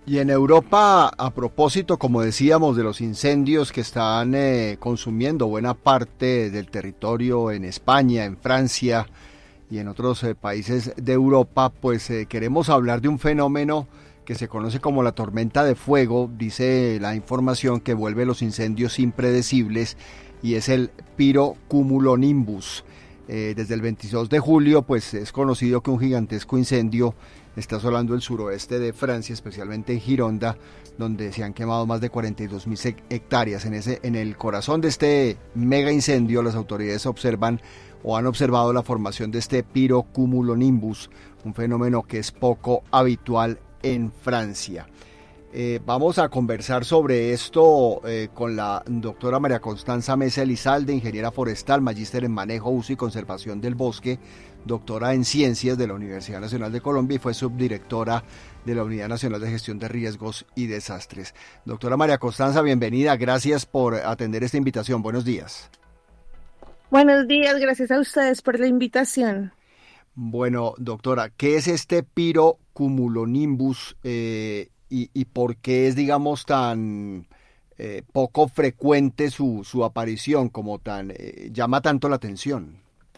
Y en Europa, a propósito, como decíamos, de los incendios que están consumiendo buena parte del territorio en España, en Francia y en otros países de Europa, pues queremos hablar de un fenómeno que se conoce como la tormenta de fuego, dice la información, que vuelve los incendios impredecibles, y es el pirocumulonimbus. Desde el 22 de julio, pues es conocido que un gigantesco incendio está asolando el suroeste de Francia, especialmente en Gironda, donde se han quemado más de 42.000 hectáreas. En el corazón de este mega incendio, las autoridades observan o han observado la formación de este pirocumulonimbus, un fenómeno que es poco habitual en Francia. Vamos a conversar sobre esto con la doctora María Constanza Mesa Elizalde, ingeniera forestal, magíster en manejo, uso y conservación del bosque, doctora en ciencias de la Universidad Nacional de Colombia y fue subdirectora de la Unidad Nacional de Gestión de Riesgos y Desastres. Doctora María Constanza, bienvenida, gracias por atender esta invitación. Buenos días. Buenos días, gracias a ustedes por la invitación. Bueno, doctora, ¿qué es este pirocumulonimbus y por qué es, digamos, tan poco frecuente su aparición, como tan llama tanto la atención?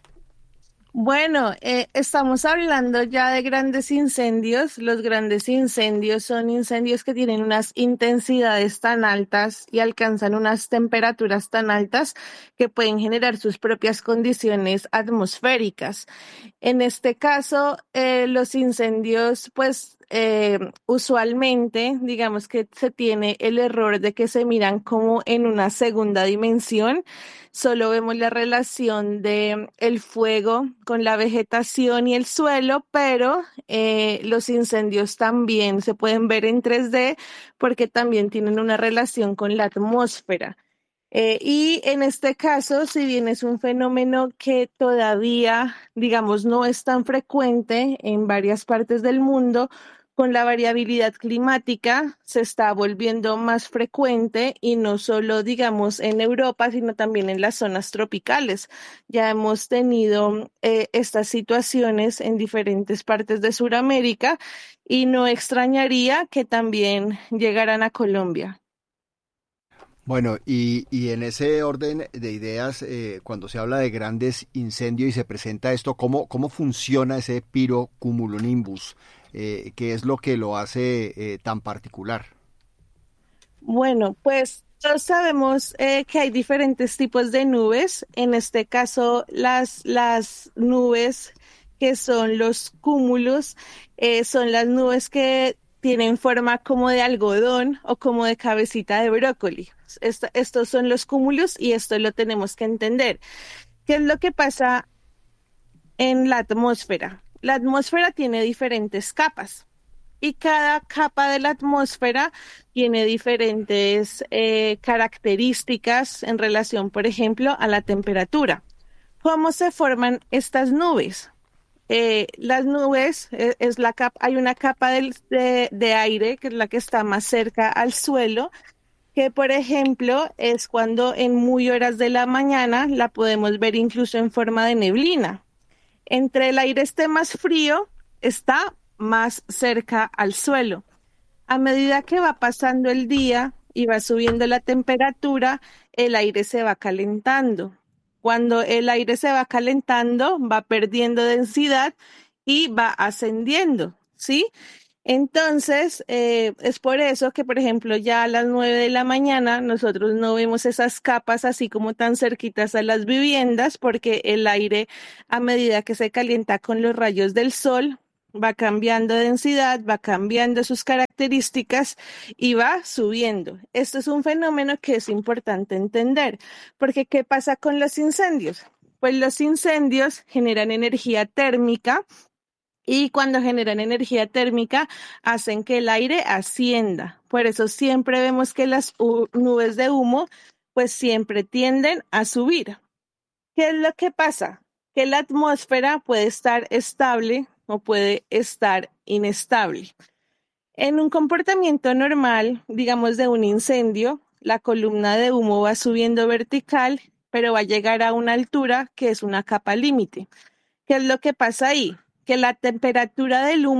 Bueno, estamos hablando ya de grandes incendios. Los grandes incendios son incendios que tienen unas intensidades tan altas y alcanzan unas temperaturas tan altas que pueden generar sus propias condiciones atmosféricas. En este caso, los incendios, pues usualmente, digamos que se tiene el error de que se miran como en una segunda dimensión. Solo vemos la relación de el fuego con la vegetación y el suelo, pero los incendios también se pueden ver en 3D porque también tienen una relación con la atmósfera. Y en este caso, si bien es un fenómeno que todavía, digamos, no es tan frecuente en varias partes del mundo, con la variabilidad climática se está volviendo más frecuente y no solo, digamos, en Europa, sino también en las zonas tropicales. Ya hemos tenido estas situaciones en diferentes partes de Sudamérica y no extrañaría que también llegaran a Colombia. Bueno, y en ese orden de ideas, cuando se habla de grandes incendios y se presenta esto, ¿cómo funciona ese pirocumulonimbus? ¿Qué es lo que lo hace tan particular? Bueno, pues todos sabemos que hay diferentes tipos de nubes. En este caso, las nubes que son los cúmulos son las nubes que tienen forma como de algodón o como de cabecita de brócoli. Estos son los cúmulos y esto lo tenemos que entender. ¿Qué es lo que pasa en la atmósfera? La atmósfera tiene diferentes capas y cada capa de la atmósfera tiene diferentes características en relación, por ejemplo, a la temperatura. ¿Cómo se forman estas nubes? Las nubes es la capa, hay una capa de aire que es la que está más cerca al suelo, que por ejemplo es cuando en muy horas de la mañana la podemos ver incluso en forma de neblina. Entre el aire esté más frío, está más cerca al suelo. A medida que va pasando el día y va subiendo la temperatura, el aire se va calentando. Cuando el aire se va calentando, va perdiendo densidad y va ascendiendo, ¿sí? Entonces, es por eso que, por ejemplo, ya a las 9 de la mañana nosotros no vemos esas capas así como tan cerquitas a las viviendas, porque el aire, a medida que se calienta con los rayos del sol, va cambiando de densidad, va cambiando sus características y va subiendo. Esto es un fenómeno que es importante entender, porque ¿qué pasa con los incendios? Pues los incendios generan energía térmica y cuando generan energía térmica hacen que el aire ascienda. Por eso siempre vemos que las nubes de humo pues siempre tienden a subir. ¿Qué es lo que pasa? Que la atmósfera puede estar estable o puede estar inestable. En un comportamiento normal, digamos de un incendio, la columna de humo va subiendo vertical, pero va a llegar a una altura que es una capa límite. ¿Qué es lo que pasa ahí? Que la temperatura del humo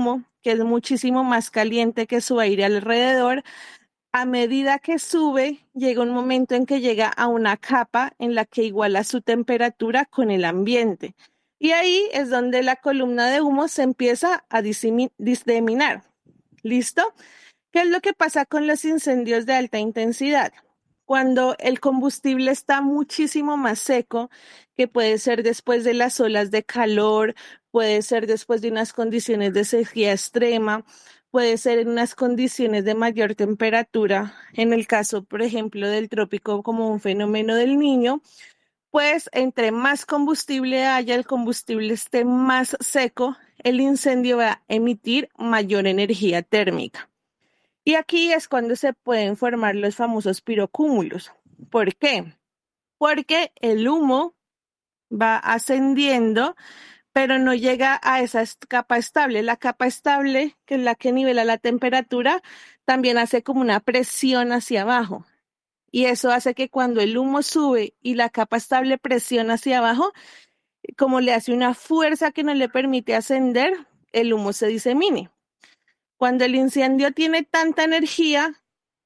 que es muchísimo más caliente que su aire alrededor. A medida que sube, llega un momento en que llega a una capa en la que iguala su temperatura con el ambiente. Y ahí es donde la columna de humo se empieza a diseminar. ¿Listo? ¿Qué es lo que pasa con los incendios de alta intensidad? Cuando el combustible está muchísimo más seco, que puede ser después de las olas de calor, puede ser después de unas condiciones de sequía extrema, puede ser en unas condiciones de mayor temperatura, en el caso, por ejemplo, del trópico como un fenómeno del Niño, pues entre más combustible haya, el combustible esté más seco, el incendio va a emitir mayor energía térmica. Y aquí es cuando se pueden formar los famosos pirocúmulos. ¿Por qué? Porque el humo va ascendiendo, pero no llega a esa capa estable. La capa estable, que es la que nivela la temperatura, también hace como una presión hacia abajo. Y eso hace que cuando el humo sube y la capa estable presiona hacia abajo, como le hace una fuerza que no le permite ascender, el humo se disemine. Cuando el incendio tiene tanta energía,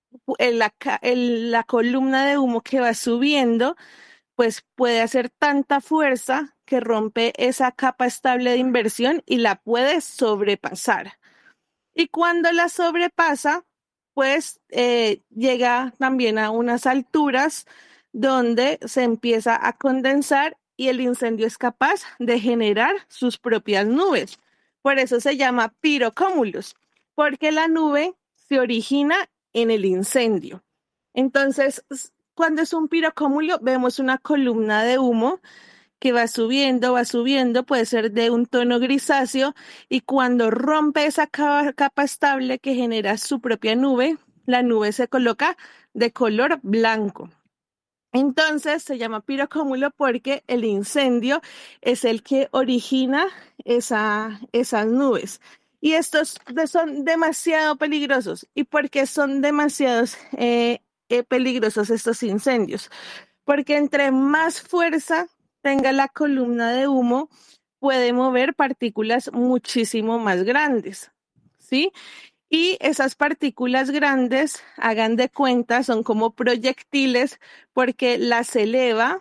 la columna de humo que va subiendo, pues puede hacer tanta fuerza que rompe esa capa estable de inversión y la puede sobrepasar. Y cuando la sobrepasa, pues llega también a unas alturas donde se empieza a condensar y el incendio es capaz de generar sus propias nubes. Por eso se llama pirocómulus, porque la nube se origina en el incendio. Entonces, cuando es un pirocómulo, vemos una columna de humo que va subiendo, puede ser de un tono grisáceo, y cuando rompe esa capa estable que genera su propia nube, la nube se coloca de color blanco. Entonces se llama pirocómulo porque el incendio es el que origina esas nubes. Y estos son demasiado peligrosos. ¿Y por qué son demasiados peligrosos estos incendios? Porque entre más fuerza tenga la columna de humo, puede mover partículas muchísimo más grandes, ¿sí? Y esas partículas grandes, hagan de cuenta, son como proyectiles porque las eleva.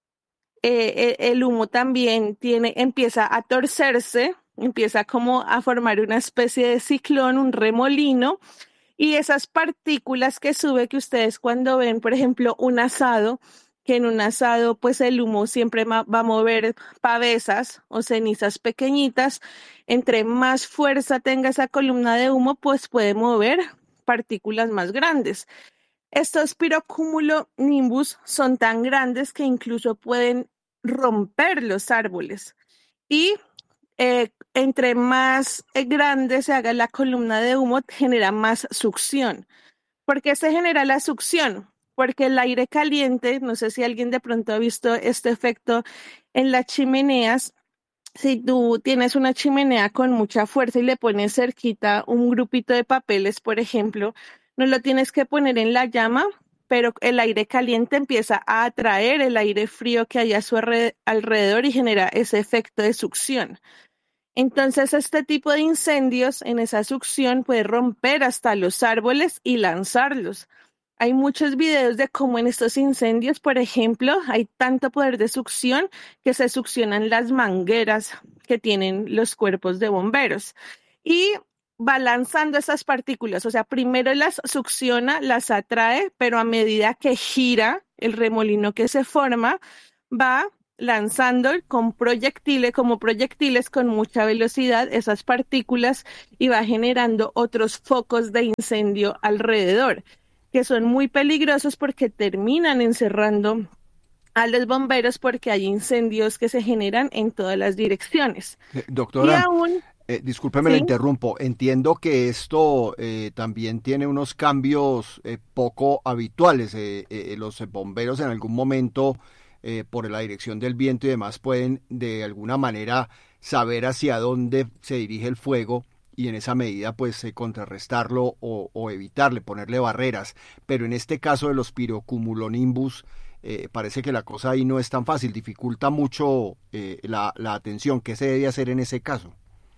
El humo también empieza a torcerse, empieza como a formar una especie de ciclón, un remolino, y esas partículas que sube, que ustedes cuando ven, por ejemplo, un asado, que en un asado pues el humo siempre va a mover pavesas o cenizas pequeñitas, entre más fuerza tenga esa columna de humo, pues puede mover partículas más grandes. Estos pirocumulonimbus son tan grandes que incluso pueden romper los árboles. Y entre más grande se haga la columna de humo, genera más succión. ¿Por qué se genera la succión? Porque el aire caliente, no sé si alguien de pronto ha visto este efecto en las chimeneas. Si tú tienes una chimenea con mucha fuerza y le pones cerquita un grupito de papeles, por ejemplo, no lo tienes que poner en la llama, pero el aire caliente empieza a atraer el aire frío que hay a su alrededor y genera ese efecto de succión. Entonces, este tipo de incendios en esa succión puede romper hasta los árboles y lanzarlos. Hay muchos videos de cómo en estos incendios, por ejemplo, hay tanto poder de succión que se succionan las mangueras que tienen los cuerpos de bomberos. Y va lanzando esas partículas, o sea, primero las succiona, las atrae, pero a medida que gira el remolino que se forma, va lanzando como proyectiles con mucha velocidad esas partículas y va generando otros focos de incendio alrededor, que son muy peligrosos porque terminan encerrando a los bomberos porque hay incendios que se generan en todas las direcciones. Doctora, Y aún, discúlpeme, la sí, interrumpo. Entiendo que esto también tiene unos cambios poco habituales. Los bomberos en algún momento, por la dirección del viento y demás, pueden de alguna manera saber hacia dónde se dirige el fuego y en esa medida pues contrarrestarlo o evitarle, ponerle barreras. Pero en este caso de los pirocumulonimbus, parece que la cosa ahí no es tan fácil, dificulta mucho la atención. ¿Qué se debe hacer en ese caso?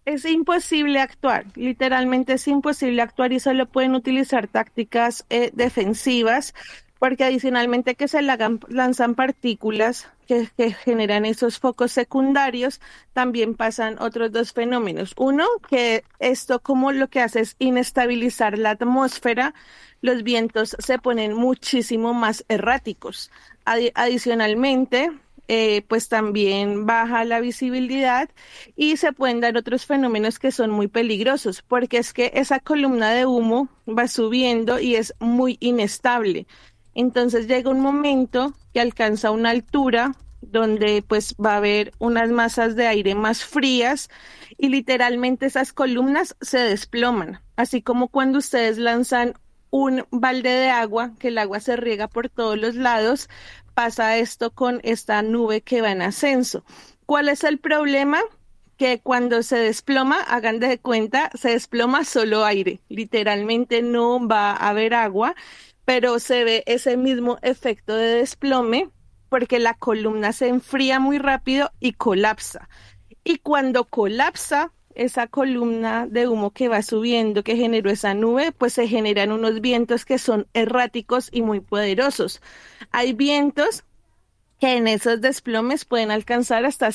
Es imposible actuar, literalmente es imposible actuar y solo pueden utilizar tácticas defensivas, porque adicionalmente que se lanzan partículas que generan esos focos secundarios, también pasan otros dos fenómenos. Uno, que esto como lo que hace es inestabilizar la atmósfera, los vientos se ponen muchísimo más erráticos. Adicionalmente, pues también baja la visibilidad y se pueden dar otros fenómenos que son muy peligrosos, porque es que esa columna de humo va subiendo y es muy inestable. Entonces llega un momento que alcanza una altura donde pues va a haber unas masas de aire más frías y literalmente esas columnas se desploman, así como cuando ustedes lanzan un balde de agua, que el agua se riega por todos los lados, pasa esto con esta nube que va en ascenso. ¿Cuál es el problema? Que cuando se desploma, hagan de cuenta, se desploma solo aire, literalmente no va a haber agua, pero se ve ese mismo efecto de desplome porque la columna se enfría muy rápido y colapsa. Y cuando colapsa esa columna de humo que va subiendo, que generó esa nube, pues se generan unos vientos que son erráticos y muy poderosos. Hay vientos que en esos desplomes pueden alcanzar hasta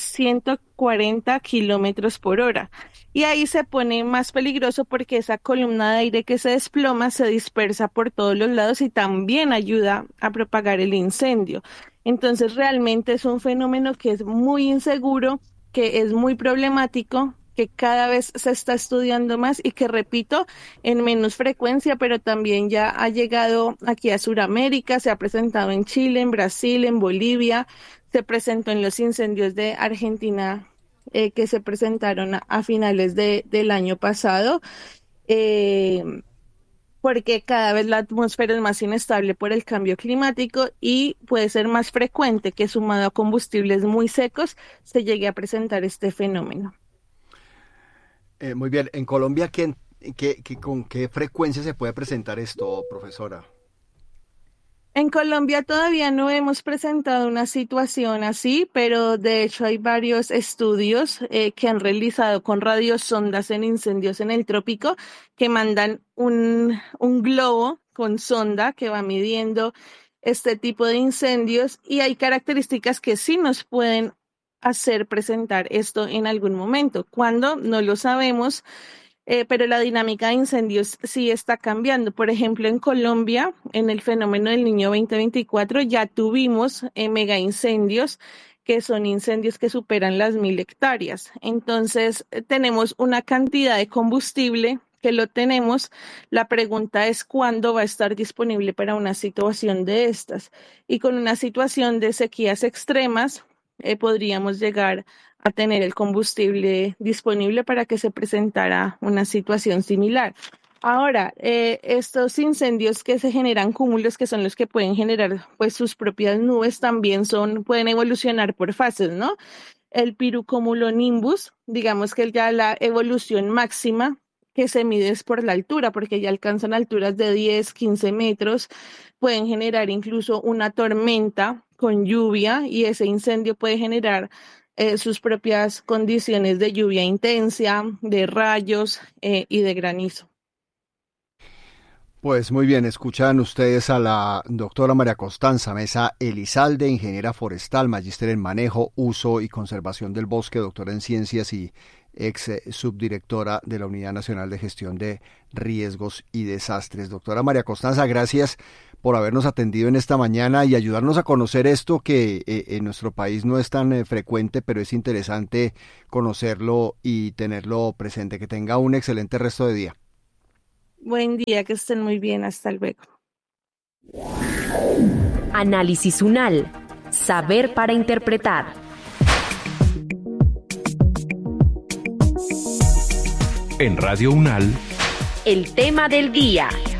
140 kilómetros por hora. Y ahí se pone más peligroso porque esa columna de aire que se desploma se dispersa por todos los lados y también ayuda a propagar el incendio. Entonces realmente es un fenómeno que es muy inseguro, que es muy problemático, que cada vez se está estudiando más y que, repito, en menos frecuencia, pero también ya ha llegado aquí a Sudamérica, se ha presentado en Chile, en Brasil, en Bolivia, se presentó en los incendios de Argentina que se presentaron a finales del año pasado, porque cada vez la atmósfera es más inestable por el cambio climático y puede ser más frecuente que, sumado a combustibles muy secos, se llegue a presentar este fenómeno. Muy bien, en Colombia, ¿con qué frecuencia se puede presentar esto, profesora? En Colombia todavía no hemos presentado una situación así, pero de hecho hay varios estudios que han realizado con radiosondas en incendios en el trópico, que mandan un globo con sonda que va midiendo este tipo de incendios, y hay características que sí nos pueden hacer presentar esto en algún momento. ¿Cuándo? No lo sabemos, pero la dinámica de incendios sí está cambiando. Por ejemplo, en Colombia, en el fenómeno del Niño 2024, ya tuvimos mega incendios, que son incendios que superan las 1.000 hectáreas. Entonces, tenemos una cantidad de combustible que lo tenemos. La pregunta es cuándo va a estar disponible para una situación de estas. Y con una situación de sequías extremas, podríamos llegar a tener el combustible disponible para que se presentara una situación similar. Ahora, estos incendios que se generan cúmulos, que son los que pueden generar pues sus propias nubes, también pueden evolucionar por fases, ¿no? El pirocumulonimbus, digamos que ya la evolución máxima que se mide es por la altura, porque ya alcanzan alturas de 10, 15 metros, pueden generar incluso una tormenta con lluvia, y ese incendio puede generar sus propias condiciones de lluvia intensa, de rayos y de granizo. Pues muy bien, escuchan ustedes a la doctora María Constanza Mesa Elizalde, ingeniera forestal, magíster en manejo, uso y conservación del bosque, doctora en ciencias y ex subdirectora de la Unidad Nacional de Gestión de Riesgos y Desastres. Doctora María Constanza, gracias por habernos atendido en esta mañana y ayudarnos a conocer esto que en nuestro país no es tan frecuente, pero es interesante conocerlo y tenerlo presente. Que tenga un excelente resto de día. Buen día, que estén muy bien, hasta luego. Análisis UNAL, saber para interpretar. En Radio UNAL, el tema del día.